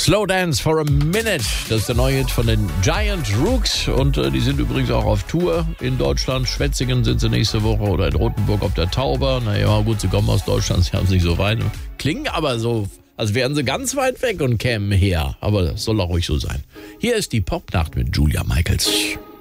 Slow Dance for a Minute, das ist der neue Hit von den Giant Rooks und die sind übrigens auch auf Tour in Deutschland. Schwetzingen sind sie nächste Woche oder in Rothenburg auf der Tauber. Naja, gut, sie kommen aus Deutschland, sie haben es nicht so weit. Klingen aber so, als wären sie ganz weit weg und kämen her. Aber das soll auch ruhig so sein. Hier ist die Popnacht mit Julia Michaels.